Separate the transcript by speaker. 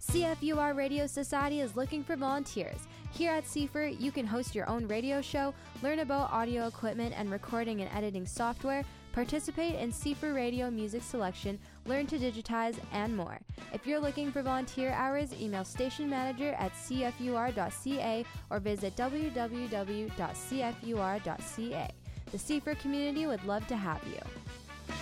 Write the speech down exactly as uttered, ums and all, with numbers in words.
Speaker 1: C F U R Radio Society is looking for volunteers. Here at C F U R, you can host your own radio show, learn about audio equipment and recording and editing software, participate in C F U R radio music selection, learn to digitize, and more. If you're looking for volunteer hours, email station manager at c f u r dot c a or visit w w w dot c f u r dot c a. The C F U R community would love to have you.